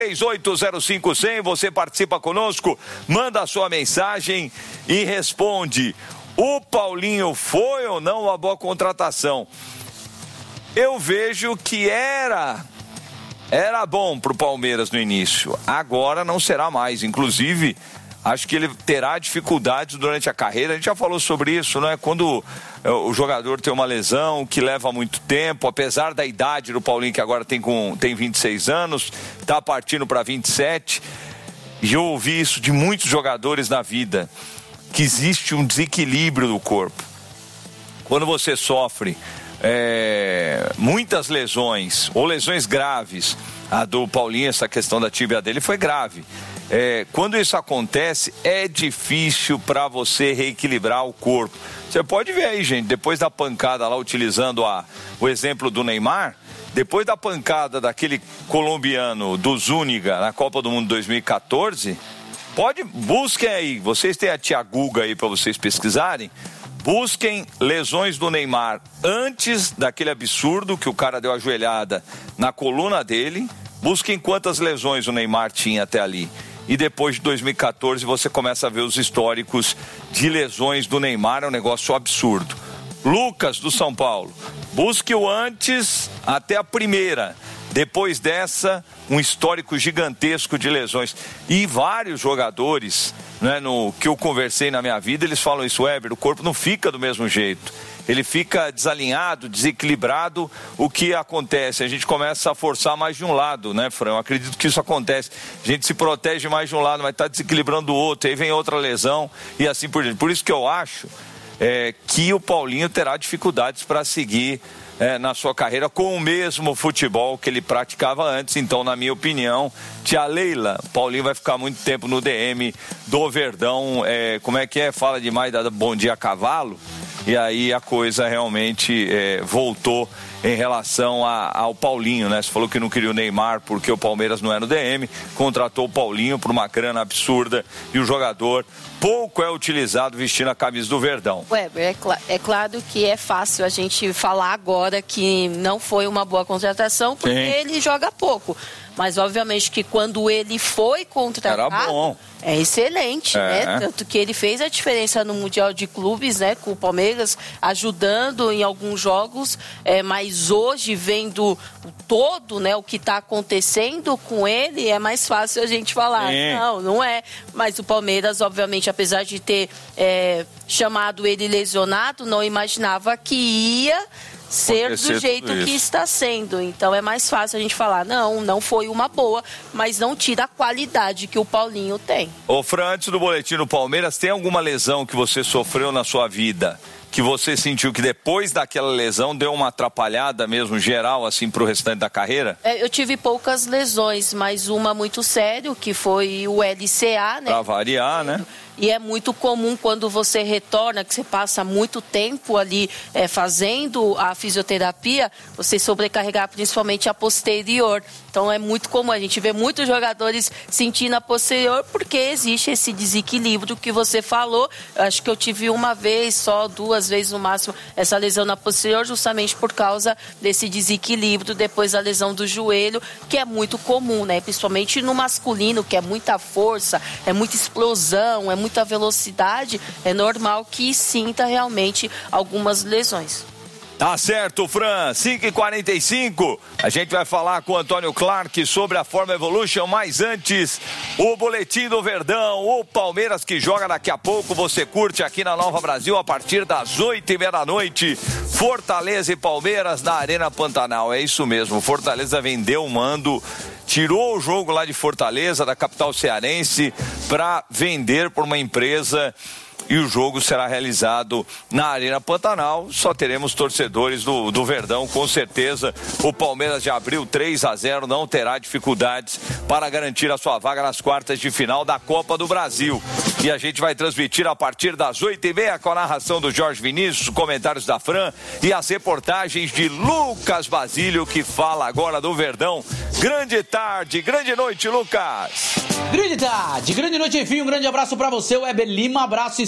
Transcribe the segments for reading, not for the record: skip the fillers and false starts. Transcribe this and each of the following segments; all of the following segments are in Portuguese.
3805-100, você participa conosco, manda a sua mensagem e responde: o Paulinho foi ou não uma boa contratação? Eu vejo que era bom pro Palmeiras no início, agora não será mais. Inclusive, acho que ele terá dificuldades durante a carreira. A gente já falou sobre isso, né? Quando o jogador tem uma lesão que leva muito tempo, apesar da idade do Paulinho, que agora tem 26 anos, está partindo para 27. E eu ouvi isso de muitos jogadores na vida, que existe um desequilíbrio do corpo. Quando você sofre muitas lesões, ou lesões graves, a do Paulinho, essa questão da tíbia dele foi grave. Quando isso acontece, é difícil para você reequilibrar o corpo. Você pode ver aí, gente, depois da pancada lá, utilizando o exemplo do Neymar, depois da pancada daquele colombiano do Zúñiga na Copa do Mundo 2014, busquem aí, vocês têm a tia Guga aí para vocês pesquisarem, busquem lesões do Neymar antes daquele absurdo que o cara deu a joelhada na coluna dele, busquem quantas lesões o Neymar tinha até ali. E depois de 2014 você começa a ver os históricos de lesões do Neymar, é um negócio absurdo. Lucas, do São Paulo, busque o antes até a primeira. Depois dessa, um histórico gigantesco de lesões. E vários jogadores, né, que eu conversei na minha vida, eles falam isso: Weber, o corpo não fica do mesmo jeito. Ele fica desalinhado, desequilibrado. O que acontece? A gente começa a forçar mais de um lado, né, Fran? Eu acredito que isso acontece. A gente se protege mais de um lado, mas está desequilibrando o outro. Aí vem outra lesão e assim por diante. Por isso que eu acho que o Paulinho terá dificuldades para seguir na sua carreira com o mesmo futebol que ele praticava antes. Então, na minha opinião, tia Leila, Paulinho vai ficar muito tempo no DM do Verdão. Como é que é? Fala demais da Bom Dia Cavalo. E aí a coisa realmente voltou em relação ao Paulinho, né? Você falou que não queria o Neymar porque o Palmeiras não é no DM, contratou o Paulinho por uma grana absurda e o jogador pouco é utilizado vestindo a camisa do Verdão. Weber, é claro que é fácil a gente falar agora que não foi uma boa contratação porque ele joga pouco. Mas, obviamente, que quando ele foi contratado, era bom. É excelente, né? Tanto que ele fez a diferença no Mundial de Clubes, né? Com o Palmeiras, ajudando em alguns jogos. Mas hoje, vendo todo, né? O que está acontecendo com ele, é mais fácil a gente falar. Não é. Mas o Palmeiras, obviamente, apesar de ter chamado ele lesionado, não imaginava que ia ser do jeito que está sendo. Então é mais fácil a gente falar, não foi uma boa, mas não tira a qualidade que o Paulinho tem. Ô Fran, antes do boletim do Palmeiras, tem alguma lesão que você sofreu na sua vida, que você sentiu que depois daquela lesão deu uma atrapalhada mesmo geral, assim, pro restante da carreira? Eu tive poucas lesões, mas uma muito séria, que foi o LCA, né? Pra variar, né? E é muito comum quando você retorna, que você passa muito tempo ali fazendo a fisioterapia, você sobrecarregar principalmente a posterior. Então é muito comum, a gente vê muitos jogadores sentindo a posterior porque existe esse desequilíbrio que você falou. Eu acho que eu tive uma vez só, 2 vezes no máximo, essa lesão na posterior, justamente por causa desse desequilíbrio depois da lesão do joelho, que é muito comum, né? Principalmente no masculino, que é muita força, é muita explosão, é muita velocidade, é normal que sinta realmente algumas lesões. Tá certo, Fran. 5h45, a gente vai falar com o Antônio Clark sobre a Forma Evolution, mas antes, o boletim do Verdão, o Palmeiras que joga daqui a pouco, você curte aqui na Nova Brasil a partir das 8h30 da noite, Fortaleza e Palmeiras na Arena Pantanal. É isso mesmo, Fortaleza vendeu o mando, tirou o jogo lá de Fortaleza, da capital cearense, para vender por uma empresa. E o jogo será realizado na Arena Pantanal. Só teremos torcedores do Verdão, com certeza. O Palmeiras já abriu 3-0, não terá dificuldades para garantir a sua vaga nas quartas de final da Copa do Brasil. E a gente vai transmitir a partir das 8h30 com a narração do Jorge Vinícius, comentários da Fran e as reportagens de Lucas Basílio, que fala agora do Verdão. Grande tarde, grande noite, Lucas. Grande tarde, grande noite, enfim, um grande abraço para você, Weber Lima, abraço especial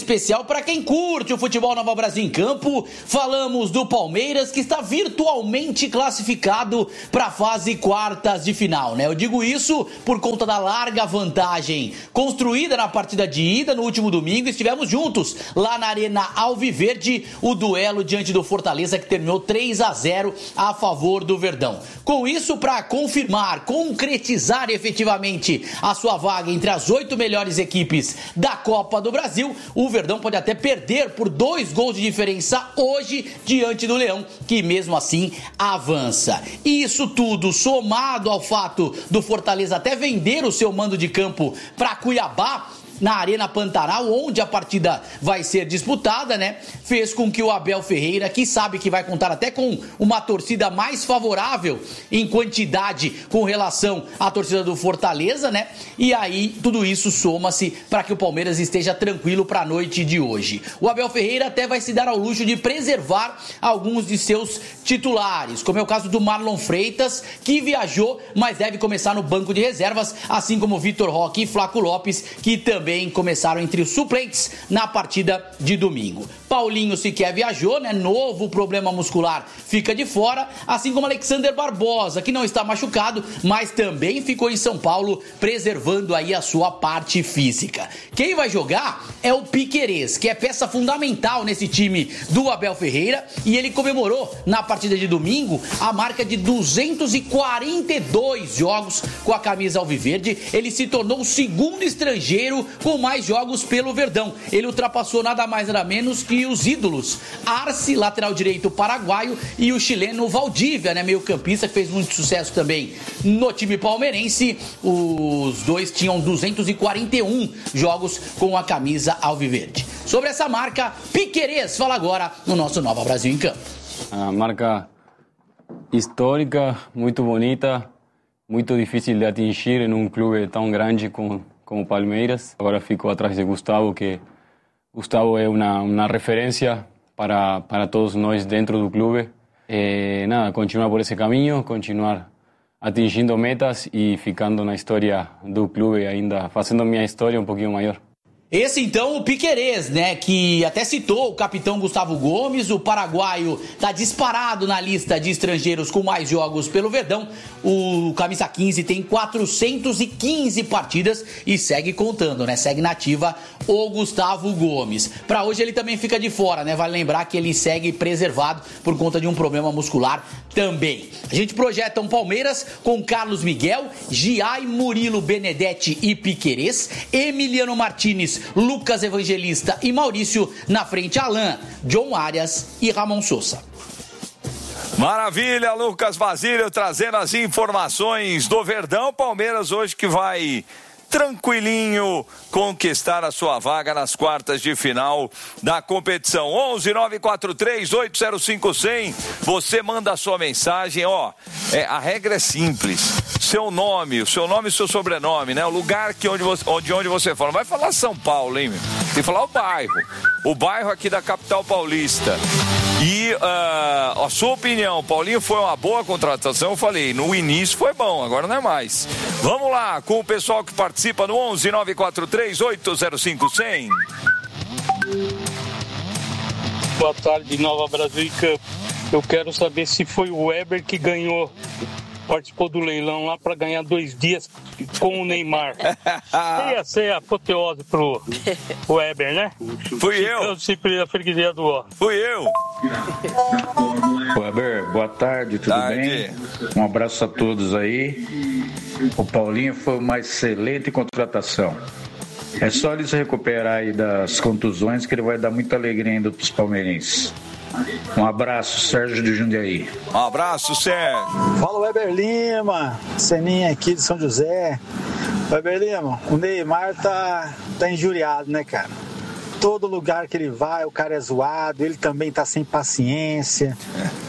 especial para quem curte o futebol Nova Brasil em Campo. Falamos do Palmeiras, que está virtualmente classificado para a fase quartas de final, né? Eu digo isso por conta da larga vantagem construída na partida de ida no último domingo. Estivemos juntos lá na Arena Alviverde, o duelo diante do Fortaleza, que terminou 3-0 a favor do Verdão. Com isso, para confirmar, concretizar efetivamente a sua vaga entre as 8 melhores equipes da Copa do Brasil, o Verdão pode até perder por 2 gols de diferença hoje diante do Leão, que mesmo assim avança. E isso tudo somado ao fato do Fortaleza até vender o seu mando de campo para Cuiabá, na Arena Pantanal, onde a partida vai ser disputada, né? Fez com que o Abel Ferreira, que sabe que vai contar até com uma torcida mais favorável em quantidade com relação à torcida do Fortaleza, né? E aí tudo isso soma-se para que o Palmeiras esteja tranquilo para a noite de hoje. O Abel Ferreira até vai se dar ao luxo de preservar alguns de seus titulares, como é o caso do Marlon Freitas, que viajou, mas deve começar no banco de reservas, assim como Vitor Roque e Flaco Lopes, que também começaram entre os suplentes na partida de domingo. Paulinho sequer viajou, né? Novo problema muscular, fica de fora, assim como Alexander Barbosa, que não está machucado, mas também ficou em São Paulo, preservando aí a sua parte física. Quem vai jogar é o Piquerez, que é peça fundamental nesse time do Abel Ferreira, e ele comemorou na partida de domingo a marca de 242 jogos com a camisa alviverde. Ele se tornou o segundo estrangeiro com mais jogos pelo Verdão. Ele ultrapassou nada mais nada menos que os ídolos Arce, lateral direito paraguaio, e o chileno Valdívia, né, meio campista, que fez muito sucesso também no time palmeirense. Os dois tinham 241 jogos com a camisa alviverde. Sobre essa marca, Piquerez fala agora no nosso Nova Brasil em Campo. Uma marca histórica, muito bonita, muito difícil de atingir em um clube tão grande como Palmeiras. Agora fico atrás de Gustavo, que Gustavo é uma referência para todos nós dentro do clube. Continuar por esse caminho, continuar atingindo metas e ficando na história do clube ainda, fazendo minha história um pouquinho maior. Esse então o Piquerez, né, que até citou o capitão Gustavo Gomes, o paraguaio está disparado na lista de estrangeiros com mais jogos pelo Verdão. O camisa 15 tem 415 partidas e segue contando, né, segue nativa o Gustavo Gomes. Para hoje ele também fica de fora, né, vale lembrar que ele segue preservado por conta de um problema muscular também. A gente projeta um Palmeiras com Carlos Miguel, Giai, Murilo, Benedetti e Piquerez, Emiliano Martínez, Lucas Evangelista e Maurício, na frente Alain, John Arias e Ramon Sousa. Maravilha, Lucas Basílio trazendo as informações do Verdão. Palmeiras hoje que vai tranquilinho conquistar a sua vaga nas quartas de final da competição. 11-943-805-100. Você manda a sua mensagem, a regra é simples. Seu nome e seu sobrenome, né? O lugar que onde você fala. Não vai falar São Paulo, hein, meu? Tem que falar o bairro. O bairro aqui da capital paulista. E a sua opinião, Paulinho, foi uma boa contratação? Eu falei, no início foi bom, agora não é mais. Vamos lá com o pessoal que participa no 11-943-805-100. Boa tarde, Nova Brasil em Campo. Eu quero saber se foi o Weber que participou do leilão lá para ganhar 2 dias com o Neymar. Ia ser a apoteose pro Weber, né? Fui eu. A freguesia do Ó. Fui eu. Weber, boa tarde, tudo bem? Um abraço a todos aí. O Paulinho foi uma excelente contratação. É só ele se recuperar aí das contusões que ele vai dar muita alegria ainda pros palmeirenses. Um abraço, Sérgio de Jundiaí. Um abraço, Sérgio. Fala, Weber Lima, Seninha aqui de São José. Weber Lima, o Neymar tá injuriado, né, cara? Todo lugar que ele vai, o cara é zoado, ele também tá sem paciência.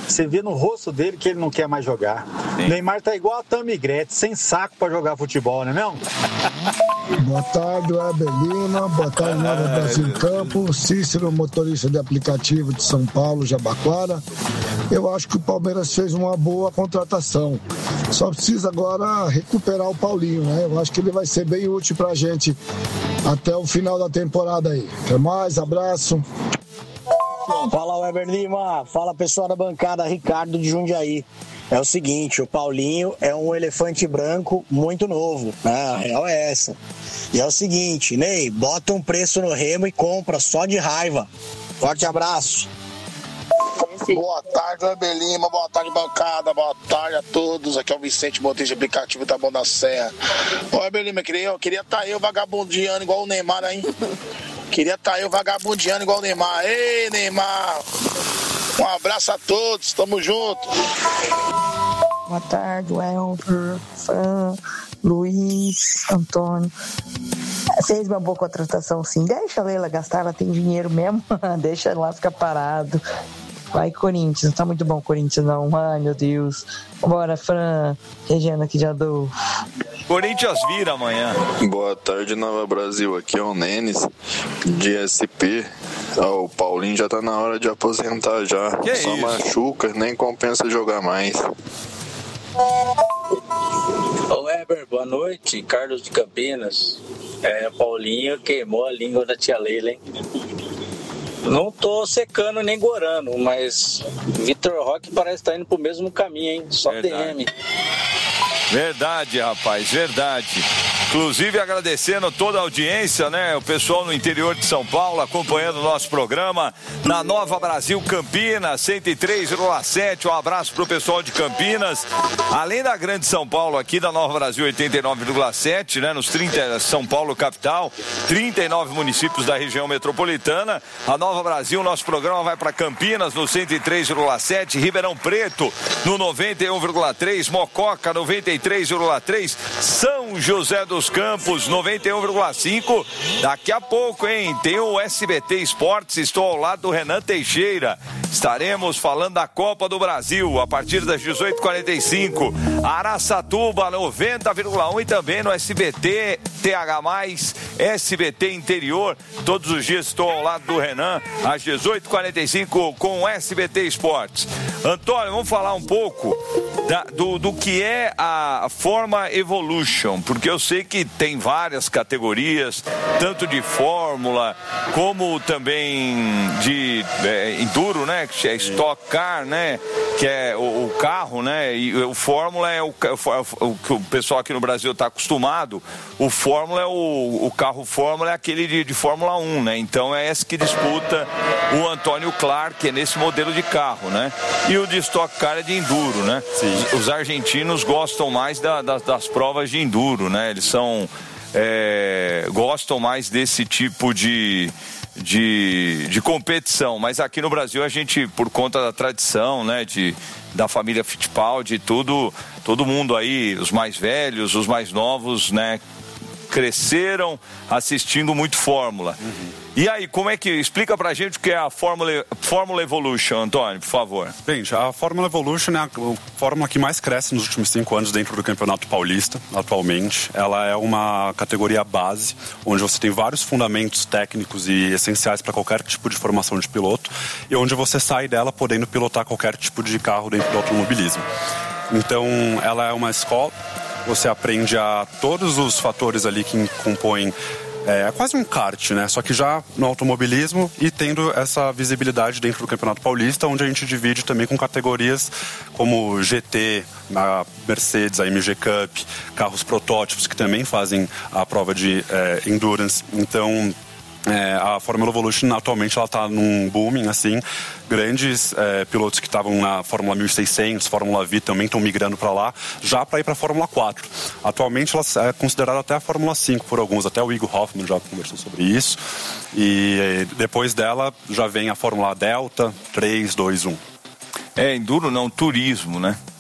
Você vê no rosto dele que ele não quer mais jogar. Sim. Neymar tá igual a Tammy Gretchen, sem saco pra jogar futebol, né não? Boa tarde, Weber Lima. Boa tarde, Nova Brasil em Campo. Cícero, motorista de aplicativo de São Paulo, Jabaquara. Eu acho que o Palmeiras fez uma boa contratação. Só precisa agora recuperar o Paulinho, né? Eu acho que ele vai ser bem útil pra gente até o final da temporada aí. Até mais, abraço. Fala, Weber Lima. Fala, pessoal da bancada, Ricardo de Jundiaí. É o seguinte, o Paulinho é um elefante branco muito novo, né? A real é essa. E é o seguinte, Ney, bota um preço no Remo e compra só de raiva. Forte abraço. Boa tarde, Weber Lima. Boa tarde, bancada. Boa tarde a todos. Aqui é o Vicente, motorista de aplicativo da Bom da Serra. Ô, Weber Lima, eu queria estar eu vagabundeando igual o Neymar, hein? Queria estar eu vagabundeando igual o Neymar. Ei, Neymar! Um abraço a todos, tamo junto. Boa tarde, Welber, Fran, Luiz, Antônio. Fez uma boa contratação, sim. Deixa a Leila gastar, ela tem dinheiro mesmo. Deixa ela ficar parado. Vai, Corinthians. Não tá muito bom, Corinthians, não. Ai, meu Deus. Bora, Fran. Regina aqui de Adolfo. Corinthians vira amanhã. Boa tarde, Nova Brasil. Aqui é o Nenes, de SP. O Paulinho já tá na hora de aposentar já. Que só isso? machuca, nem compensa jogar mais. Ô Weber, boa noite. Carlos de Campinas. Paulinho queimou a língua da tia Leila, hein? Não tô secando nem gorando, mas Vitor Roque parece estar indo pro mesmo caminho, hein? Só Verdade. DM. Verdade, rapaz, verdade. Inclusive agradecendo toda a audiência, né? O pessoal no interior de São Paulo acompanhando o nosso programa na Nova Brasil Campinas, 103,7. Um abraço pro pessoal de Campinas. Além da Grande São Paulo aqui da Nova Brasil 89,7, né? Nos 30 São Paulo capital, 39 municípios da região metropolitana. A Nova Brasil, nosso programa vai para Campinas no 103,7, Ribeirão Preto no 91,3, Mococa 93,3, São José dos Campos 91,5. Daqui a pouco, hein, tem o SBT Esportes. Estou ao lado do Renan Teixeira. Estaremos falando da Copa do Brasil a partir das 18h45. Araçatuba 90,1 e também no SBT TH+, SBT Interior. Todos os dias estou ao lado do Renan às 18h45 com o SBT Esportes. Antônio, vamos falar um pouco do que é a Fórmula Evolution, porque eu sei que tem várias categorias, tanto de Fórmula como também de Enduro, né, que é Stock Car, né, que é o carro, né, e o Fórmula é o que o pessoal aqui no Brasil está acostumado. O Fórmula é o carro Fórmula é aquele de Fórmula 1, né, então é esse que disputa o Antônio Clark, que é nesse modelo de carro, né, e o de Stock Car é de Enduro, né. Sim. Os argentinos gostam mais das provas de Enduro, né, eles gostam mais desse tipo de competição, mas aqui no Brasil a gente, por conta da tradição, né, da família Fittipaldi, todo mundo aí, os mais velhos, os mais novos, né, cresceram assistindo muito Fórmula. Uhum. E aí, como é que... Explica pra gente o que é a Fórmula Evolution, Antônio, por favor. Gente, a Fórmula Evolution é a fórmula que mais cresce nos últimos 5 anos dentro do Campeonato Paulista, atualmente. Ela é uma categoria base, onde você tem vários fundamentos técnicos e essenciais para qualquer tipo de formação de piloto, e onde você sai dela podendo pilotar qualquer tipo de carro dentro do automobilismo. Então, ela é uma escola, você aprende a todos os fatores ali que compõem... É quase um kart, né? Só que já no automobilismo e tendo essa visibilidade dentro do Campeonato Paulista, onde a gente divide também com categorias como GT, a Mercedes, a MG Cup, carros protótipos que também fazem a prova de endurance. Então, a Fórmula Evolution atualmente ela está num booming, assim, grandes pilotos que estavam na Fórmula 1600, Fórmula V também estão migrando para lá, já para ir para a Fórmula 4. Atualmente ela é considerada até a Fórmula 5 por alguns, até o Igor Hoffman já conversou sobre isso, e depois dela já vem a Fórmula Delta, 3, 2, 1. Enduro não, turismo, né?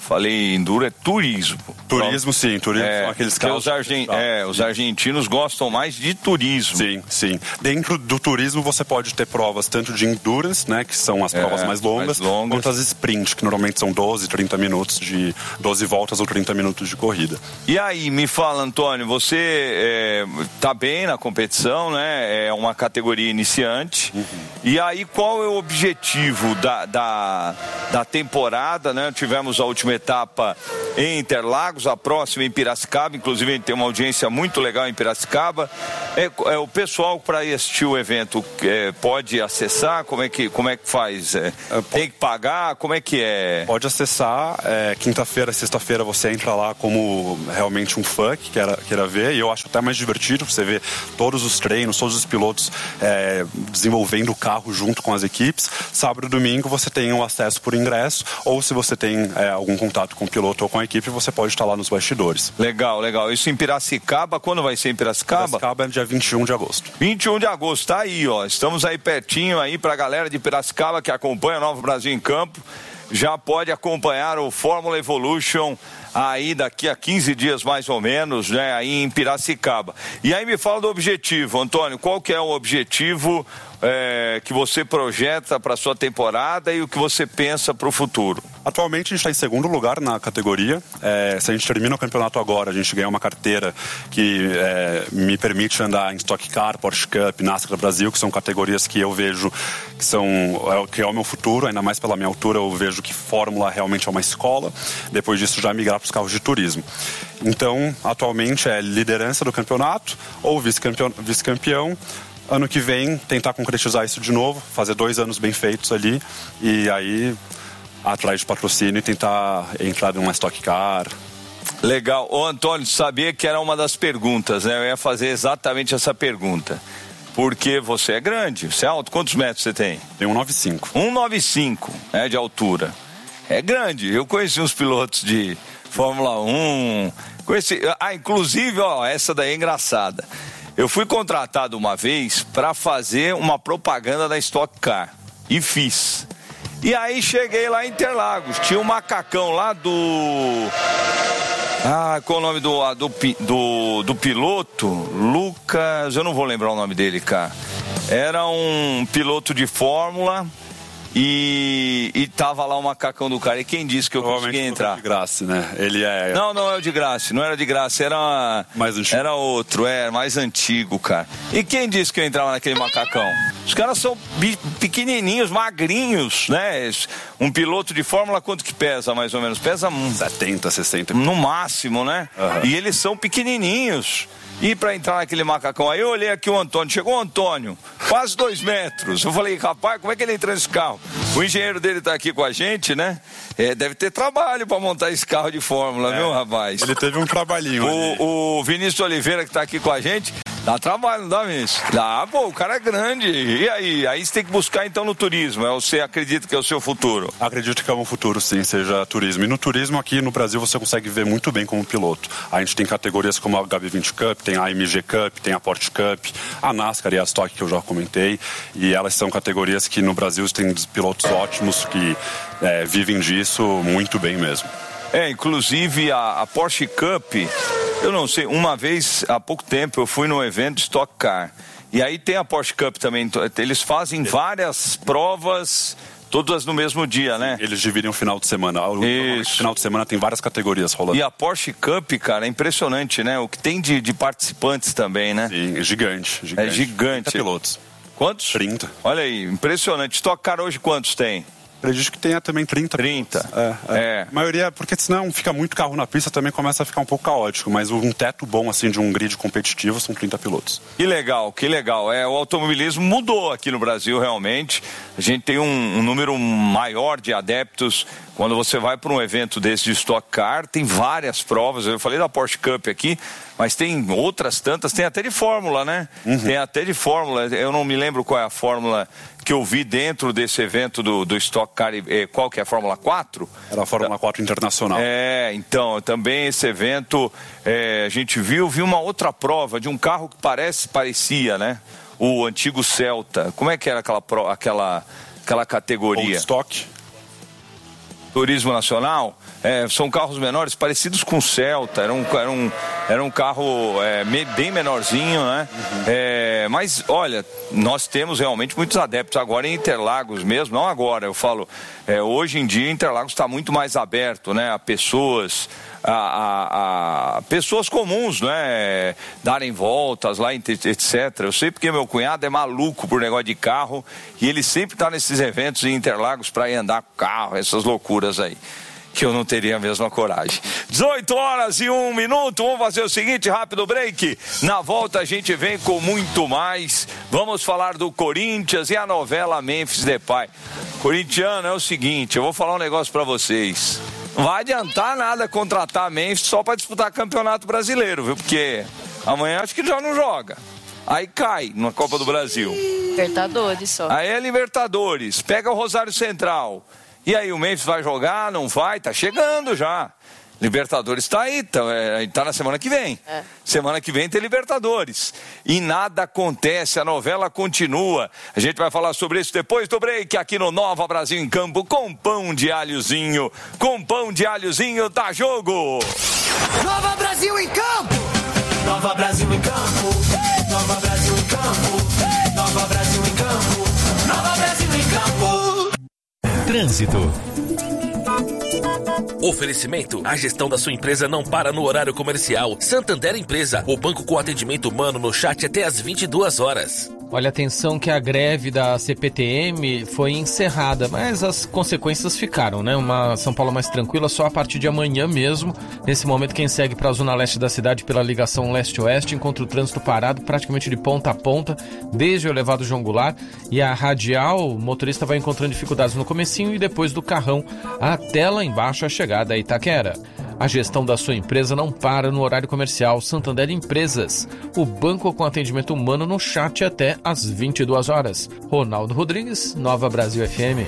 falei enduro, é turismo. Turismo, sim, turismo são aqueles carros. Os argentinos gostam mais de turismo. Sim. Dentro do turismo você pode ter provas tanto de endurance, né, que são as provas mais longas, quanto as sprint, que normalmente são 12, 30 minutos de 12 voltas ou 30 minutos de corrida. E aí, me fala, Antônio, você tá bem na competição, né? É uma categoria iniciante. E aí, qual é o objetivo da temporada, né? Tivemos a última etapa em Interlagos, a próxima em Piracicaba, inclusive a gente tem uma audiência muito legal em Piracicaba. O pessoal para assistir o evento pode acessar? Como é que faz? Tem que pagar? Como é que é? Pode acessar, quinta-feira, sexta-feira você entra lá como realmente um fã que queira ver, e eu acho até mais divertido você ver todos os treinos, todos os pilotos desenvolvendo o carro junto com as equipes. Sábado e domingo você tem o acesso por ingresso, ou se você tem algum contato com o piloto ou com a equipe, você pode estar lá nos bastidores. Legal. Isso em Piracicaba, quando vai ser em Piracicaba? Piracicaba é dia 21 de agosto. 21 de agosto, tá aí, ó. Estamos aí pertinho aí pra galera de Piracicaba que acompanha o Nova Brasil em Campo. Já pode acompanhar o Fórmula Evolution aí daqui a 15 dias mais ou menos, né, aí em Piracicaba. E aí me fala do objetivo, Antônio, qual que é o objetivo que você projeta para a sua temporada e o que você pensa para o futuro? Atualmente a gente está em segundo lugar na categoria. Se a gente termina o campeonato agora, a gente ganha uma carteira que me permite andar em Stock Car, Porsche Cup, NASCAR Brasil, que são categorias que eu vejo que é o meu futuro, ainda mais pela minha altura, eu vejo que Fórmula realmente é uma escola. Depois disso já migrar para os carros de turismo. Então, atualmente é liderança do campeonato ou vice-campeão. Ano que vem, tentar concretizar isso de novo, fazer 2 anos bem feitos ali e aí atrás de patrocínio e tentar entrar numa Stock Car. Legal. Ô Antônio, sabia que era uma das perguntas, né? Eu ia fazer exatamente essa pergunta. Porque você é grande, você é alto. Quantos metros você tem? Tem 1,95. 1,95 de altura. É grande. Eu conheci uns pilotos de Fórmula 1. Inclusive, essa daí é engraçada. Eu fui contratado uma vez para fazer uma propaganda da Stock Car. E fiz. E aí cheguei lá em Interlagos. Tinha um macacão lá do... qual o nome do piloto? Lucas... Eu não vou lembrar o nome dele, cara. Era um piloto de Fórmula... E tava lá o macacão do cara. E quem disse que eu consegui entrar? De graça, né? Ele é... Não é o de graça. Não era de graça, mais antigo. Era outro, mais antigo, cara. E quem disse que eu entrava naquele macacão? Os caras são pequenininhos, magrinhos, né? Um piloto de Fórmula, quanto que pesa, mais ou menos? Pesa 70, 60. No máximo, né? Uhum. E eles são pequenininhos. E para entrar naquele macacão, aí eu olhei aqui o Antônio, chegou o Antônio, quase 2 metros. Eu falei, rapaz, como é que ele entrou nesse carro? O engenheiro dele tá aqui com a gente, né? Deve ter trabalho para montar esse carro de Fórmula, viu, rapaz? Ele teve um trabalhinho. O Vinícius Oliveira, que tá aqui com a gente, dá trabalho, não dá, Vinícius? Dá, o cara é grande. E aí? Aí você tem que buscar, então, no turismo. Você acredita que é o seu futuro? Acredito que é um futuro, sim, seja turismo. E no turismo, aqui no Brasil, você consegue ver muito bem como piloto. A gente tem categorias como a HB20 Cup, tem a AMG Cup, tem a Porsche Cup, a NASCAR e a Stock, que eu já comentei. E elas são categorias que no Brasil tem pilotos ótimos que vivem disso muito bem mesmo. Inclusive a Porsche Cup, eu não sei, uma vez, há pouco tempo, eu fui num evento de Stock Car. E aí tem a Porsche Cup também, eles fazem várias provas, todas no mesmo dia, né? Eles dividem o final de semana. No final de semana tem várias categorias rolando. E a Porsche Cup, cara, é impressionante, né? O que tem de participantes também, né? Sim, é gigante. É gigante. 30 pilotos. Quantos? 30. Olha aí, impressionante. Stock Car hoje quantos tem? Acredito que tenha também 30. 30. A maioria, porque senão fica muito carro na pista, também começa a ficar um pouco caótico, mas um teto bom, assim, de um grid competitivo são 30 pilotos. Que legal, que legal. O automobilismo mudou aqui no Brasil, realmente. A gente tem um número maior de adeptos. Quando você vai para um evento desse de Stock Car, tem várias provas. Eu falei da Porsche Cup aqui, mas tem outras tantas, tem até de Fórmula, né? Uhum. Tem até de Fórmula. Eu não me lembro qual é a Fórmula que eu vi dentro desse evento do Stock Car. Qual que é a Fórmula 4? Era a Fórmula 4 Internacional. Então, também esse evento, a gente viu uma outra prova de um carro que parecia, né? O antigo Celta. Como é que era aquela categoria? Old Stock. Turismo Nacional, são carros menores, parecidos com o Celta, era um carro bem menorzinho, né? Mas, olha, nós temos realmente muitos adeptos agora em Interlagos mesmo, não agora, eu falo, hoje em dia Interlagos está muito mais aberto, né? A pessoas... A pessoas comuns, né, darem voltas lá, etc. Eu sei porque meu cunhado é maluco por negócio de carro e ele sempre está nesses eventos em Interlagos para ir andar com carro, essas loucuras aí, que eu não teria a mesma coragem. 18h01, vamos fazer o seguinte, rápido break. Na volta a gente vem com muito mais. Vamos falar do Corinthians e a novela Memphis Depay. Corintiano, é o seguinte, eu vou falar um negócio para vocês. Não vai adiantar nada contratar Memphis só para disputar campeonato brasileiro, viu? Porque amanhã acho que já não joga. Aí cai na Copa do Brasil. Libertadores só. Aí é Libertadores. Pega o Rosário Central. E aí o Memphis vai jogar? Não vai? Tá chegando já. Libertadores tá aí, tá na semana que vem. Semana que vem tem Libertadores. E nada acontece, a novela continua. A gente vai falar sobre isso depois do break, aqui no Nova Brasil em Campo, com pão de alhozinho. Com pão de alhozinho, dá jogo! Nova Brasil em Campo! Nova Brasil em Campo! Nova Brasil em Campo! Nova Brasil em Campo! Nova Brasil em Campo! Trânsito. Oferecimento: a gestão da sua empresa não para no horário comercial. Santander Empresa, o banco com atendimento humano no chat até às 22 horas. Olha, atenção que a greve da CPTM foi encerrada, mas as consequências ficaram, né? Uma São Paulo mais tranquila só a partir de amanhã mesmo. Nesse momento, quem segue para a zona leste da cidade pela ligação leste-oeste encontra o trânsito parado praticamente de ponta a ponta, desde o elevado João Goulart e a radial. O motorista vai encontrando dificuldades no comecinho e depois do Carrão até lá embaixo a chegada a Itaquera. A gestão da sua empresa não para no horário comercial. Santander Empresas, o banco com atendimento humano no chat até às 22 horas. Ronaldo Rodrigues, Nova Brasil FM.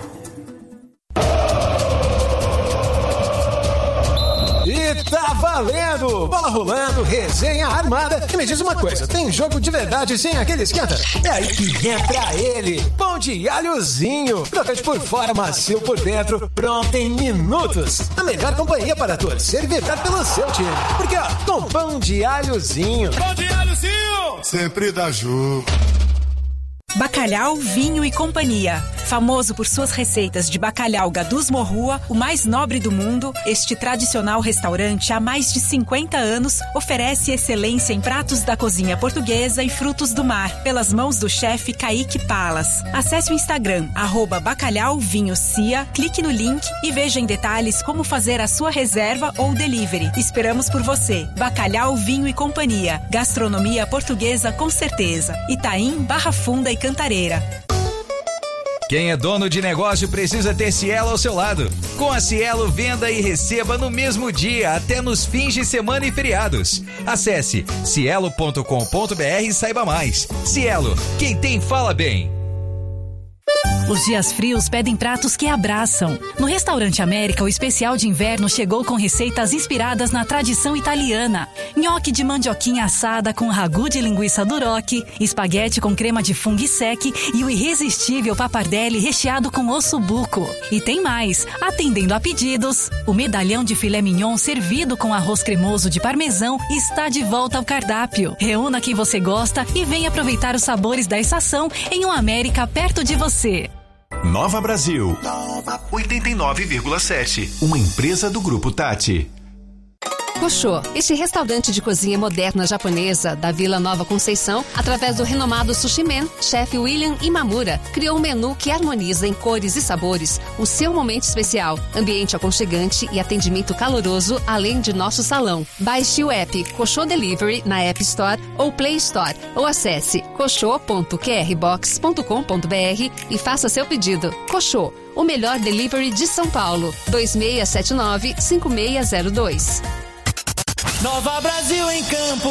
E tá valendo! Bola rolando, resenha armada. E me diz uma coisa, tem jogo de verdade sem aquele esquenta? É aí que entra ele, pão de alhozinho. Crocante por fora, macio por dentro, pronto em minutos. A melhor companhia para torcer e vibrar pelo seu time. Porque ó, com pão de alhozinho. Pão de alhozinho! Sempre dá jogo. Bacalhau, Vinho e Companhia. Famoso por suas receitas de bacalhau Gadus Morrua, o mais nobre do mundo, este tradicional restaurante há mais de 50 anos oferece excelência em pratos da cozinha portuguesa e frutos do mar, pelas mãos do chefe Kaique Palas. Acesse o Instagram, @bacalhauvinhocia, clique no link e veja em detalhes como fazer a sua reserva ou delivery. Esperamos por você. Bacalhau, Vinho e Companhia. Gastronomia portuguesa com certeza. Itaim, Barra Funda e Cantareira. Quem é dono de negócio precisa ter Cielo ao seu lado. Com a Cielo, venda e receba no mesmo dia, até nos fins de semana e feriados. Acesse cielo.com.br e saiba mais. Cielo, quem tem fala bem. Os dias frios pedem pratos que abraçam. No Restaurante América, o especial de inverno chegou com receitas inspiradas na tradição italiana. Nhoque de mandioquinha assada com ragu de linguiça duroc, espaguete com crema de fungo sec e o irresistível pappardelle recheado com ossobuco. E tem mais, atendendo a pedidos, o medalhão de filé mignon servido com arroz cremoso de parmesão está de volta ao cardápio. Reúna quem você gosta e venha aproveitar os sabores da estação em um América perto de você. Nova Brasil 89,7, uma empresa do Grupo Tati. Koshô, este restaurante de cozinha moderna japonesa da Vila Nova Conceição, através do renomado Sushi Man, chefe William Imamura, criou um menu que harmoniza em cores e sabores o seu momento especial, ambiente aconchegante e atendimento caloroso, além de nosso salão. Baixe o app Koshô Delivery na App Store ou Play Store, ou acesse koshô.qrbox.com.br e faça seu pedido. Koshô, o melhor delivery de São Paulo, 2679-5602. Nova Brasil em Campo,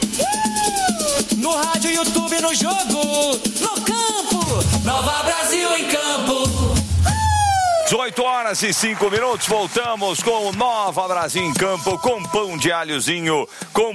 no rádio, YouTube, no jogo, no campo. Nova Brasil em Campo. 18 horas e 5 minutos, voltamos com o Nova Brasil em Campo, com pão de alhozinho,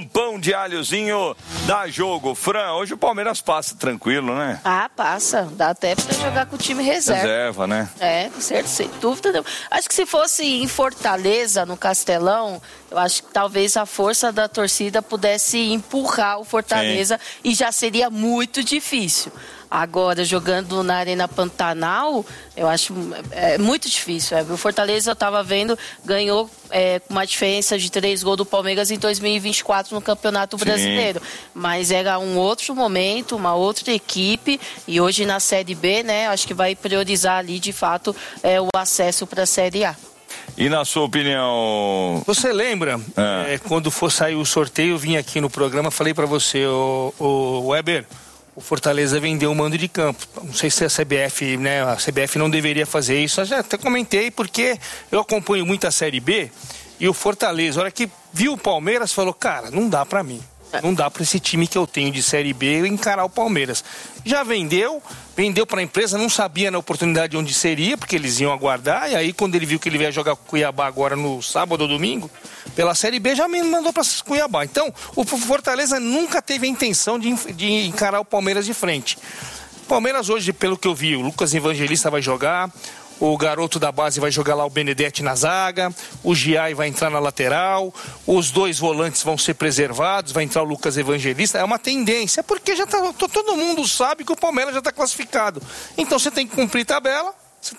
dá jogo. Fran, hoje o Palmeiras passa tranquilo, né? Ah, passa, dá até pra jogar com o time reserva. Né? Certo, sem dúvida. Acho que se fosse em Fortaleza, no Castelão, eu acho que talvez a força da torcida pudesse empurrar o Fortaleza. Sim. E já seria muito difícil. Agora, jogando na Arena Pantanal, eu acho muito difícil. O Fortaleza, eu estava vendo, ganhou com uma diferença de 3 gols do Palmeiras em 2024 no Campeonato Brasileiro. Mas era um outro momento, uma outra equipe. E hoje na Série B, né, acho que vai priorizar ali, de fato, o acesso para a Série A. E na sua opinião... Você lembra, quando for sair o sorteio, eu vim aqui no programa, falei para você, o Weber... O Fortaleza vendeu o mando de campo. Não sei se a CBF, né? A CBF não deveria fazer isso. Eu já até comentei, porque eu acompanho muito a Série B e o Fortaleza, a hora que viu o Palmeiras, falou, cara, não dá pra mim. Não dá pra esse time que eu tenho de Série B encarar o Palmeiras. Já vendeu pra empresa, não sabia na oportunidade onde seria, porque eles iam aguardar, e aí quando ele viu que ele ia jogar com o Cuiabá agora no sábado ou domingo, pela Série B, já me mandou pra Cuiabá. Então, o Fortaleza nunca teve a intenção de encarar o Palmeiras de frente. O Palmeiras hoje, pelo que eu vi, o Lucas Evangelista vai jogar, o garoto da base vai jogar lá o Benedetti na zaga, o Giai vai entrar na lateral, os 2 volantes vão ser preservados, vai entrar o Lucas Evangelista. É uma tendência, porque já todo mundo sabe que o Palmeiras já está classificado. Então você tem que cumprir tabela.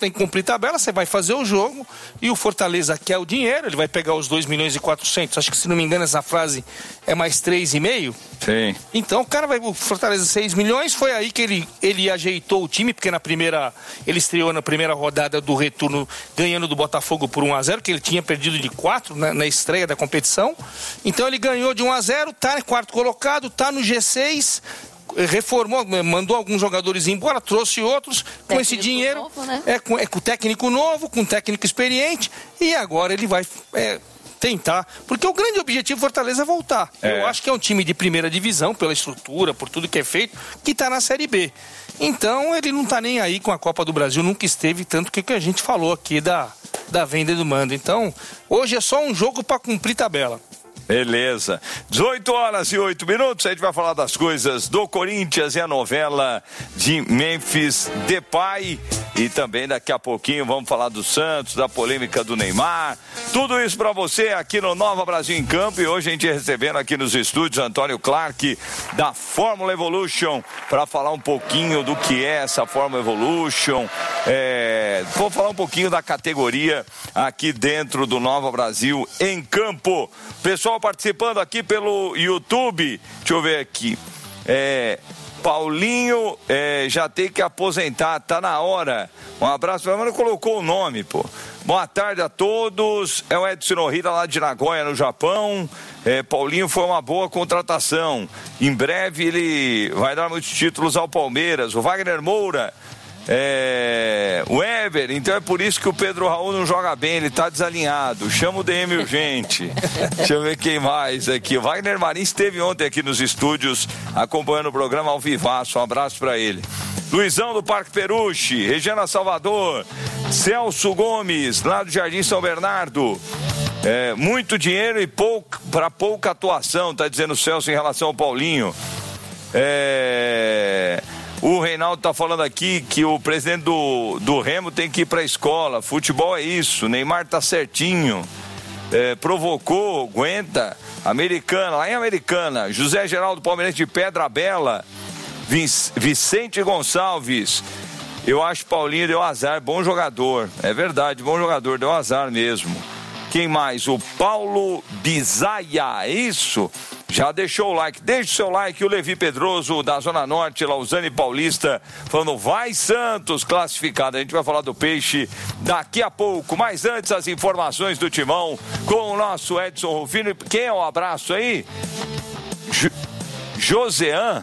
Você vai fazer o jogo e o Fortaleza quer o dinheiro, ele vai pegar os 2 milhões e 400, acho que se não me engano essa frase é mais 3,5. Sim. Então o Fortaleza 6 milhões, foi aí que ele ajeitou o time, porque ele estreou na primeira rodada do retorno ganhando do Botafogo por 1-0, que ele tinha perdido de 4 na estreia da competição. Então ele ganhou de 1-0, tá em quarto colocado, tá no G6, reformou, mandou alguns jogadores embora, trouxe outros com esse dinheiro, novo, né? Com técnico novo, com técnico experiente, e agora ele vai tentar, porque o grande objetivo do Fortaleza é voltar. Eu acho que é um time de primeira divisão, pela estrutura, por tudo que é feito, que está na Série B. Então ele não está nem aí com a Copa do Brasil, nunca esteve, tanto que a gente falou aqui da venda do mando. Então hoje é só um jogo para cumprir tabela. Beleza. 18 horas e 8 minutos, a gente vai falar das coisas do Corinthians e a novela de Memphis Depay. E também daqui a pouquinho vamos falar do Santos, da polêmica do Neymar. Tudo isso para você aqui no Nova Brasil em Campo. E hoje a gente recebendo aqui nos estúdios Antônio Clark, da Fórmula Evolution, para falar um pouquinho do que é essa Fórmula Evolution. Vou falar um pouquinho da categoria aqui dentro do Nova Brasil em Campo. Pessoal participando aqui pelo YouTube, deixa eu ver aqui. Paulinho já tem que aposentar, tá na hora. Um abraço, mas não colocou o nome, pô. Boa tarde a todos. É o Edson Norrida lá de Nagoya, no Japão. Paulinho foi uma boa contratação. Em breve ele vai dar muitos títulos ao Palmeiras. O Wagner Moura. O Weber, então é por isso que o Pedro Raul não joga bem, ele tá desalinhado. Chama o DM urgente. Deixa eu ver quem mais aqui. O Wagner Marins esteve ontem aqui nos estúdios acompanhando o programa ao vivaço. Um abraço pra ele. Luizão do Parque Peruche, Regina Salvador, Celso Gomes, lá do Jardim São Bernardo. Muito dinheiro e para pouca atuação, tá dizendo o Celso em relação ao Paulinho. O Reinaldo tá falando aqui que o presidente do Remo tem que ir pra escola. Futebol é isso, Neymar tá certinho. Provocou, aguenta. Americana, lá em Americana. José Geraldo Palmeirense de Pedra Bela. Vicente Gonçalves. Eu acho que Paulinho deu azar, bom jogador. É verdade, bom jogador, deu azar mesmo. Quem mais? O Paulo Bizaia, isso? Já deixou o like, deixa o seu like. O Levi Pedroso, da Zona Norte, Lausanne Paulista, falando, vai Santos, classificado. A gente vai falar do Peixe daqui a pouco. Mas antes, as informações do Timão com o nosso Edson Rufino. Quem é o abraço aí? Josean,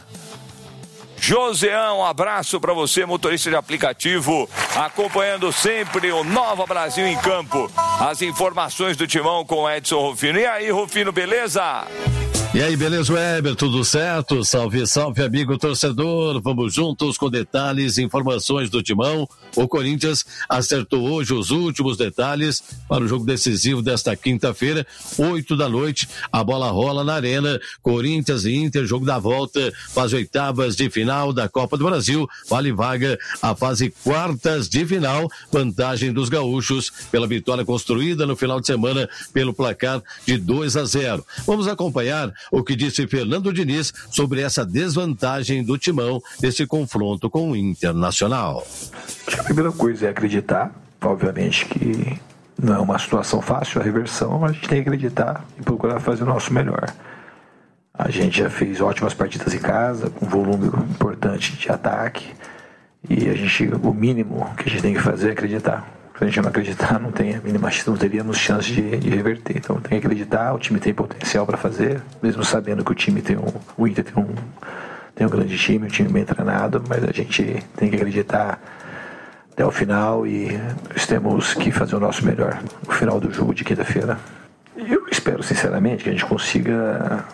um abraço para você, motorista de aplicativo, acompanhando sempre o Nova Brasil em Campo. As informações do Timão com o Edson Rufino. E aí, Rufino, beleza? E aí, beleza, Weber? Tudo certo? Salve, salve, amigo torcedor. Vamos juntos com detalhes e informações do Timão. O Corinthians acertou hoje os últimos detalhes para o jogo decisivo desta quinta-feira, 20h. A bola rola na Arena. Corinthians e Inter, jogo da volta, faz oitavas de final da Copa do Brasil. Vale vaga a fase quartas de final. Vantagem dos gaúchos pela vitória construída no final de semana pelo placar de 2-0. Vamos acompanhar o que disse Fernando Diniz sobre essa desvantagem do Timão nesse confronto com o Internacional. Acho que a primeira coisa é acreditar, obviamente que não é uma situação fácil a reversão, mas a gente tem que acreditar e procurar fazer o nosso melhor. A gente já fez ótimas partidas em casa, com volume importante de ataque, e o mínimo que a gente tem que fazer é acreditar. Se a gente não acreditar, não teríamos chance de reverter. Então tem que acreditar, o time tem potencial para fazer, mesmo sabendo que o Inter tem um grande time, um time bem treinado, mas a gente tem que acreditar até o final e nós temos que fazer o nosso melhor no final do jogo de quinta-feira. E eu espero sinceramente que a gente consiga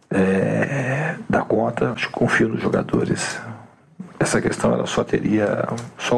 dar conta, acho que confio nos jogadores. Essa questão ela só teria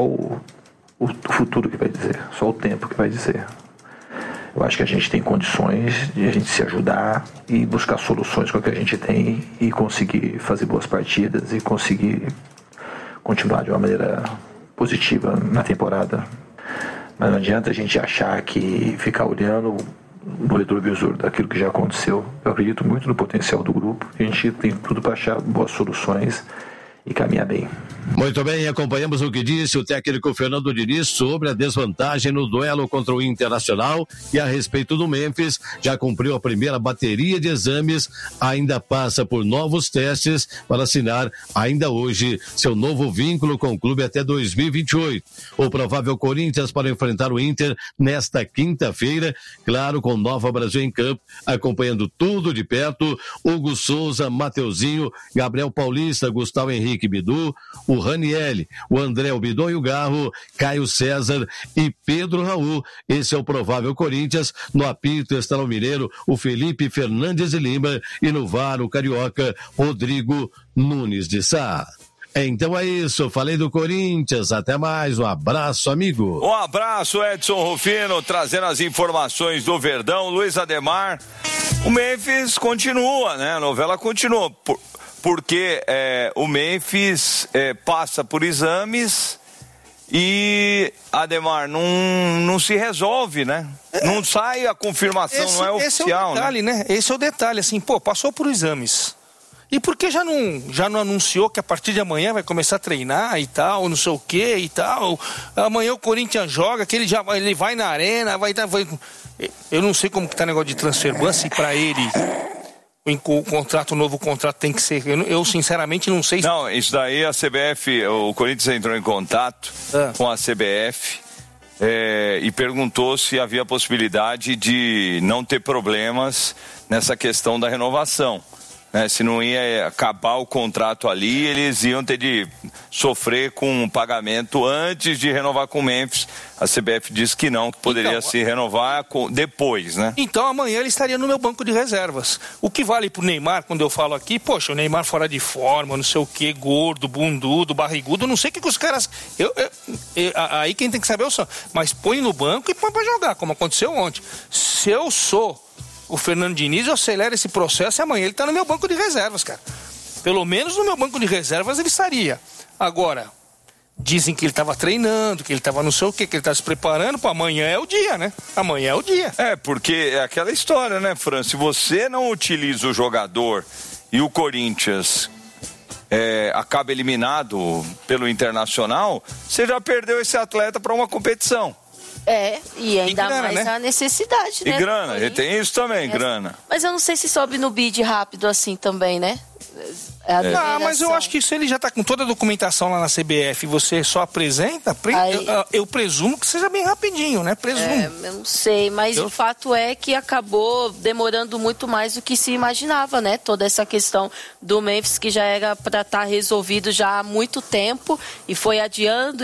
o futuro que vai dizer, só o tempo que vai dizer. Eu acho que a gente tem condições de a gente se ajudar e buscar soluções com o que a gente tem e conseguir fazer boas partidas e conseguir continuar de uma maneira positiva na temporada. Mas não adianta a gente achar que ficar olhando no retrovisor daquilo que já aconteceu. Eu acredito muito no potencial do grupo. A gente tem tudo para achar boas soluções e caminhar bem. Muito bem, acompanhamos o que disse o técnico Fernando Diniz sobre a desvantagem no duelo contra o Internacional e a respeito do Memphis, já cumpriu a primeira bateria de exames, ainda passa por novos testes para assinar ainda hoje seu novo vínculo com o clube até 2028. O provável Corinthians para enfrentar o Inter nesta quinta-feira, claro, com Nova Brasil em campo, acompanhando tudo de perto, Hugo Souza, Mateuzinho, Gabriel Paulista, Gustavo Henrique Bidu, o Raniel, o André Bidon e o Garro, Caio César e Pedro Raul. Esse é o provável Corinthians. No apito está o mineiro, o Felipe Fernandes de Lima, e no VAR o carioca Rodrigo Nunes de Sá. Então é isso, falei do Corinthians, até mais, um abraço, amigo. Um abraço, Edson Rufino, trazendo as informações do Verdão. Luiz Ademar, o Memphis continua, né? A novela continua, porque o Memphis passa por exames e, Ademar, não se resolve, né? Não sai a confirmação, não é oficial, esse é o detalhe, né? Esse é o detalhe, assim, passou por exames. E por que já não anunciou que a partir de amanhã vai começar a treinar e tal, não sei o que e tal? Amanhã o Corinthians joga, que ele vai na arena, eu não sei como que tá o negócio de transfer ban, se pra ele o novo contrato tem que ser, eu sinceramente não sei. Não, isso daí a CBF, o Corinthians entrou em contato com a CBF e perguntou se havia possibilidade de não ter problemas nessa questão da renovação. Se não ia acabar o contrato ali, eles iam ter de sofrer com um pagamento antes de renovar com o Memphis. A CBF disse que não, que poderia se renovar depois, né? Então amanhã ele estaria no meu banco de reservas. O que vale pro Neymar, quando eu falo aqui, poxa, o Neymar fora de forma, não sei o que, gordo, bundudo, barrigudo, não sei o que os caras... aí quem tem que saber é o som. Mas põe no banco e põe pra jogar, como aconteceu ontem. Se eu sou o Fernando Diniz, eu acelero esse processo e amanhã ele está no meu banco de reservas, cara. Pelo menos no meu banco de reservas ele estaria. Agora, dizem que ele estava treinando, que ele estava não sei o que ele está se preparando, para amanhã é o dia, né? Amanhã é o dia. Porque é aquela história, né, Fran? Se você não utiliza o jogador e o Corinthians acaba eliminado pelo Internacional, você já perdeu esse atleta para uma competição. E ainda grana, mais, né? A necessidade, né? E grana, tem isso também, grana. Mas eu não sei se sobe no bid rápido assim também, né? Mas eu acho que se ele já está com toda a documentação lá na CBF e você só apresenta, eu presumo que seja bem rapidinho, né? Eu não sei, mas o fato é que acabou demorando muito mais do que se imaginava, né? Toda essa questão do Memphis, que já era para estar resolvido já há muito tempo, e foi adiando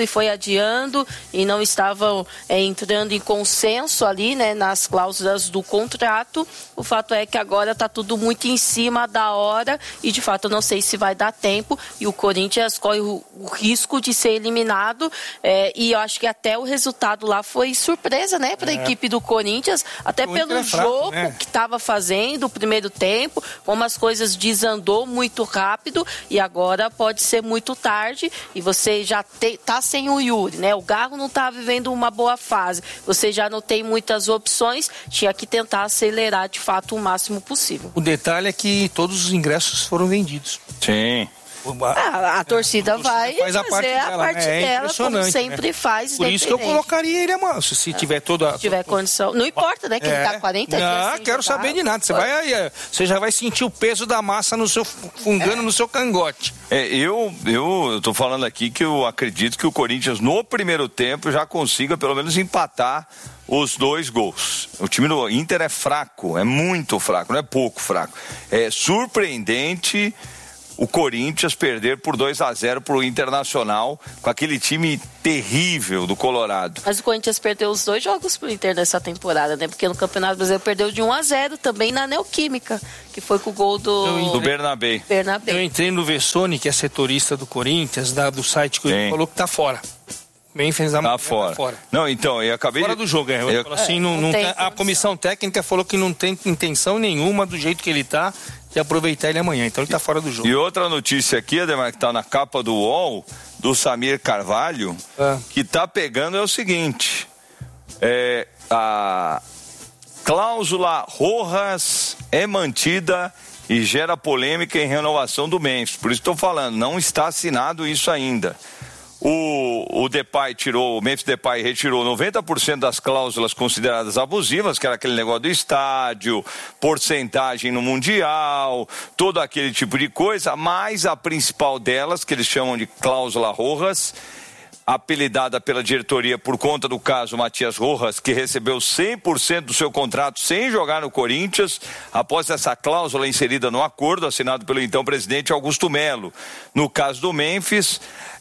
e não estavam entrando em consenso ali, né, nas cláusulas do contrato. O fato é que agora está tudo muito em cima da hora e, de fato, eu não sei se vai dar tempo, e o Corinthians corre o risco de ser eliminado, e eu acho que até o resultado lá foi surpresa, né, para a equipe do Corinthians, até pelo jogo que estava fazendo o primeiro tempo, como as coisas desandou muito rápido, e agora pode ser muito tarde, e você já está sem o Yuri, né, o Garro não está vivendo uma boa fase, você já não tem muitas opções, tinha que tentar acelerar de fato o máximo possível. O detalhe é que todos os ingressos foram vendidos. Sim. A torcida vai faz a parte dela, como sempre faz. Por isso que eu colocaria ele a manso, se tiver toda... Se tiver condição. Não importa, né, que ele tá 40 dias. Não, quero saber de nada. Você já vai sentir o peso da massa no seu fungando no seu cangote. Eu tô falando aqui que eu acredito que o Corinthians no primeiro tempo já consiga pelo menos empatar os 2 gols. O time do Inter é fraco, é muito fraco, não é pouco fraco. É surpreendente o Corinthians perder por 2-0 pro Internacional, com aquele time terrível do Colorado. Mas o Corinthians perdeu os 2 jogos pro Inter nessa temporada, né? Porque no Campeonato Brasileiro perdeu de 1-0 também na Neoquímica, que foi com o gol do Bernabé. Eu entrei no Vessone, que é setorista do Corinthians, do site que ele falou que tá fora. Memphis tá fora. Não, então, eu acabei fora do jogo, assim, a comissão técnica falou que não tem intenção nenhuma do jeito que ele tá de aproveitar ele amanhã, então ele tá fora do jogo. E outra notícia aqui, Ademar, que tá na capa do UOL, do Samir Carvalho, que tá pegando é o seguinte, a cláusula Rojas é mantida e gera polêmica em renovação do Memphis, por isso estou falando, não está assinado isso ainda. O Memphis Depay retirou 90% das cláusulas consideradas abusivas, que era aquele negócio do estádio, porcentagem no Mundial, todo aquele tipo de coisa, mas a principal delas, que eles chamam de cláusula Rojas, apelidada pela diretoria por conta do caso Matias Rojas, que recebeu 100% do seu contrato sem jogar no Corinthians, após essa cláusula inserida no acordo assinado pelo então presidente Augusto Melo. No caso do Memphis,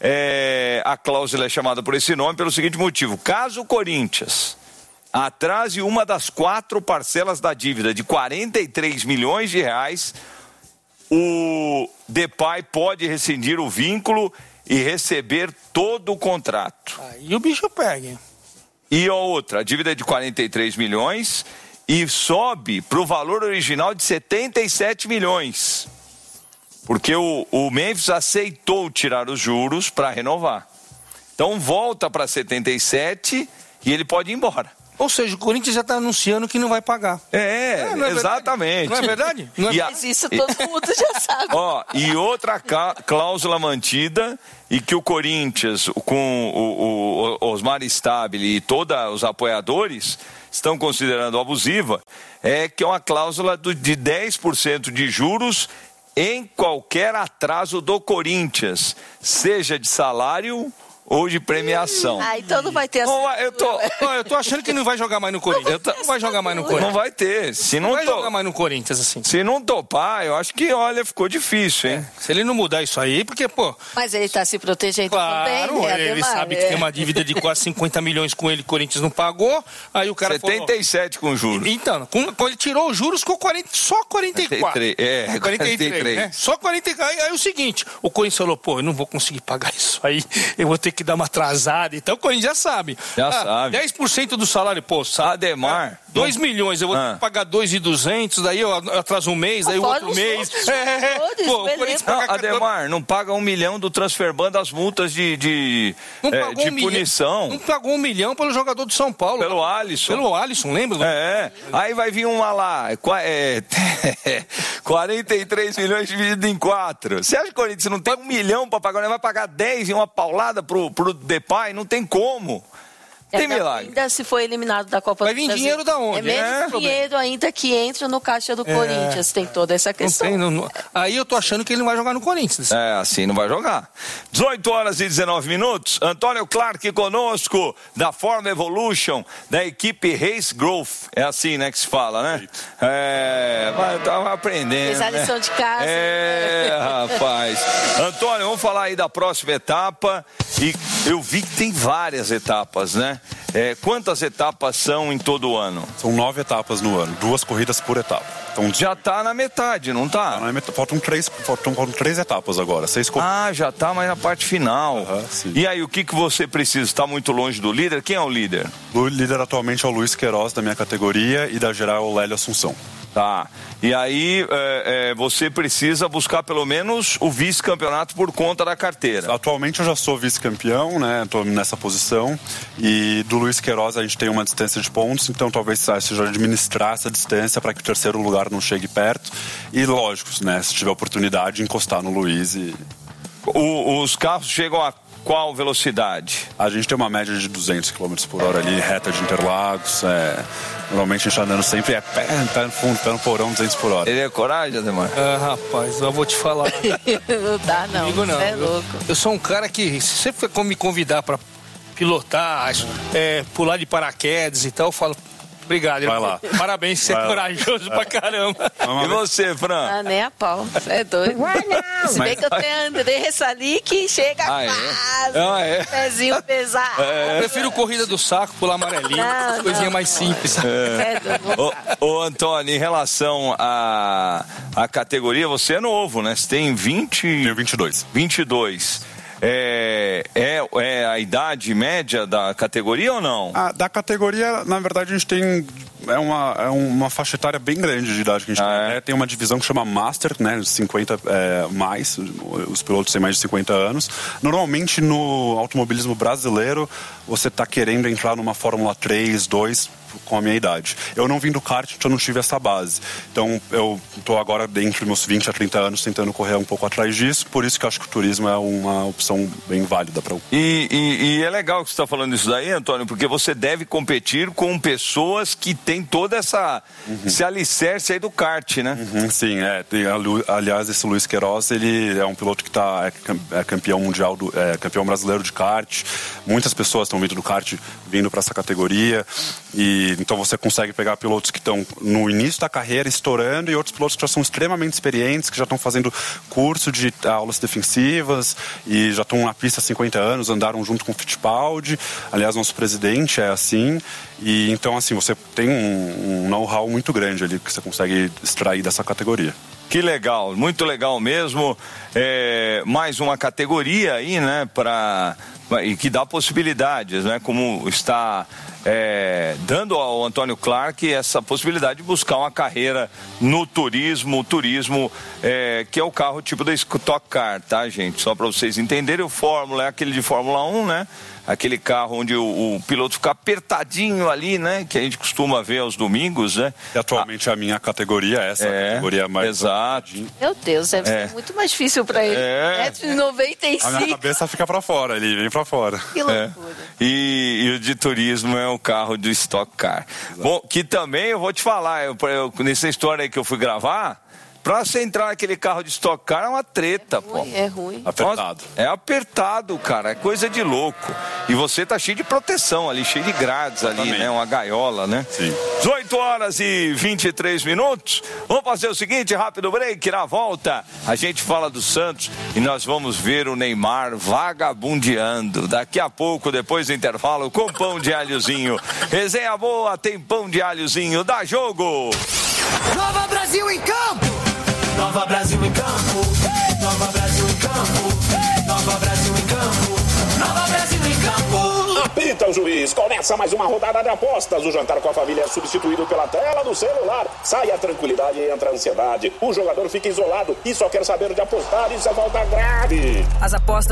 a cláusula é chamada por esse nome pelo seguinte motivo: caso o Corinthians atrase uma das 4 parcelas da dívida de 43 milhões de reais, o Depay pode rescindir o vínculo e receber todo o contrato. Aí o bicho pega. E a outra, a dívida é de 43 milhões e sobe para o valor original de 77 milhões. Porque o Memphis aceitou tirar os juros para renovar. Então volta para 77 e ele pode ir embora. Ou seja, o Corinthians já está anunciando que não vai pagar. Não é exatamente. Não é verdade? Não é mas isso todo mundo já sabe. E outra cláusula mantida, e que o Corinthians, com o Osmar Stabile e todos os apoiadores estão considerando abusiva, é que é uma cláusula de 10% de juros em qualquer atraso do Corinthians, seja de salário ou de premiação. Então não vai ter eu tô achando que não vai jogar mais no Corinthians. Não vai jogar mais no Corinthians. Não vai ter. Não vai jogar mais no Corinthians, assim. Se não topar, eu acho que, ficou difícil, hein? Se ele não mudar isso aí, porque, Mas ele tá se protegendo também, né? Ele sabe que tem uma dívida de quase 50 milhões com ele, o Corinthians não pagou, aí o cara 77 com juros. Então, ele tirou os juros com só 44. 43. Né? Só 44. Aí o seguinte, o Corinthians falou, eu não vou conseguir pagar isso aí, eu vou ter que dar uma atrasada. Então o Corinthians já sabe. Sabe. 10% do salário, Ademar. 2 milhões, eu vou ter que pagar 2.200, daí eu atraso um mês, aí o outro mês. O Corinthians Ademar, não paga 1 milhão do Transferban das multas de punição. Não pagou 1 milhão pelo jogador do São Paulo. Pelo Alisson. Lembra? Aí vai vir uma lá, 43 milhões dividido em 4. Você acha que o Corinthians não tem 1 milhão para pagar? Vai pagar 10 e uma paulada pro Depay? Não tem como. Tem milagre. Ainda se foi eliminado da Copa do Brasil. Vai vir dinheiro da onde? É mesmo dinheiro ainda que entra no caixa do Corinthians. Tem toda essa questão. Aí eu tô achando que ele não vai jogar no Corinthians. Assim não vai jogar. 18h19. Antônio Clark conosco, da Forma Evolution, da equipe Race Growth. É assim, né, que se fala, né? Tava aprendendo. Fez a lição de casa. Rapaz. Antônio, vamos falar aí da próxima etapa. E eu vi que tem várias etapas, né? Quantas etapas são em todo o ano? São 9 etapas no ano, 2 corridas por etapa. Então, já tá na metade, não tá? Faltam 3 etapas agora, 6 corridas. Já tá, mas na parte final. E aí, o que você precisa? Está muito longe do líder? Quem é o líder? O líder atualmente é o Luiz Queiroz, da minha categoria, e da geral é o Lélio Assunção. Tá. E aí, você precisa buscar pelo menos o vice-campeonato por conta da carteira. Atualmente eu já sou vice-campeão, né? Tô nessa posição. E do Luiz Queiroz a gente tem uma distância de pontos, então talvez seja administrar essa distância para que o terceiro lugar não chegue perto. E lógico, né? Se tiver oportunidade, encostar no Luiz e... Os carros chegam a qual velocidade? A gente tem uma média de 200 km por hora ali, reta de Interlagos. Normalmente a gente tá andando sempre pé no fundo, pé no porão, 200 por hora. Ele é coragem, Ademar? Rapaz, eu vou te falar. Não dá, não. Comigo não. É louco. Eu sou um cara que, se você for me convidar pra pilotar, pular de paraquedas e tal, eu falo... Obrigado, vai lá. Parabéns, você é corajoso pra caramba. E você, Fran? Nem a pau, você é doido. Se bem que eu tenho Andressa ali que chega quase. Pezinho pesado. Eu prefiro corrida do saco, pular amarelinho, coisinha mais simples. Ô, Antônio, em relação à categoria, você é novo, né? Você tem 20... Tenho 22. 22. É a idade média da categoria ou não? Da categoria, na verdade, a gente tem uma faixa etária bem grande de idade que a gente tem. Tem uma divisão que chama Master, né? 50 mais, os pilotos têm mais de 50 anos. Normalmente no automobilismo brasileiro, você está querendo entrar numa Fórmula 3, 2 com a minha idade. Eu não vim do kart, então eu não tive essa base. Então eu estou agora dentro dos meus 20 a 30 anos tentando correr um pouco atrás disso, por isso que eu acho que o turismo é uma opção bem válida para E é legal que você está falando isso daí, Antônio, porque você deve competir com pessoas que têm toda esse alicerce aí do kart, né? Sim, aliás, esse Luiz Queiroz, ele é um piloto que é campeão mundial, campeão brasileiro de kart. Muitas pessoas estão vindo do kart, vindo para essa categoria, e então você consegue pegar pilotos que estão no início da carreira estourando e outros pilotos que já são extremamente experientes, que já estão fazendo curso de aulas defensivas e já estão na pista há 50 anos, andaram junto com o Fittipaldi. Aliás, nosso presidente é assim. E então, assim, você tem um know-how muito grande ali que você consegue extrair dessa categoria. Que legal, muito legal mesmo. Mais uma categoria aí, né, e que dá possibilidades, né, como está dando ao Antônio Clark essa possibilidade de buscar uma carreira no turismo, que é o carro tipo da Stock Car, tá, gente? Só para vocês entenderem, o Fórmula é aquele de Fórmula 1, né? Aquele carro onde o piloto fica apertadinho ali, né? Que a gente costuma ver aos domingos, né? E atualmente a minha categoria é essa categoria mais... Exato. Meu Deus, deve ser muito mais difícil pra ele. 1,95 m. A minha cabeça fica pra fora, ele vem pra fora. Que loucura. E o de turismo é o carro do Stock Car. Exato. Bom, que também eu vou te falar, nessa história aí que eu fui gravar, pra você entrar naquele carro de Stock Car é uma treta, pô. É ruim. Apertado. É apertado, cara. É coisa de louco. E você tá cheio de proteção ali, cheio de grades ali, né? Uma gaiola, né? Sim. 18h23. Vamos fazer o seguinte, rápido break. Na volta, a gente fala do Santos e nós vamos ver o Neymar vagabundeando. Daqui a pouco, depois do intervalo, com pão de alhozinho. Resenha boa, tem pão de alhozinho. Dá jogo! Nova Brasil em campo! Nova Brasil em campo, Nova Brasil em campo, Nova Brasil em campo, Nova Brasil em campo. Apita o juiz, começa mais uma rodada de apostas. O jantar com a família é substituído pela tela do celular. Sai a tranquilidade e entra a ansiedade. O jogador fica isolado e só quer saber de apostar, isso é falta grave. As apostas